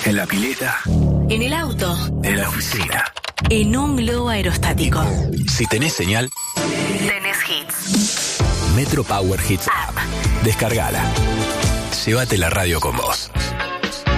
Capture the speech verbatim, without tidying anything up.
en la pileta, en el auto, en la oficina, en un globo aerostático. Si tenés señal, tenés hits. Metro Power Hits App. Descargala. Llévate la radio con vos.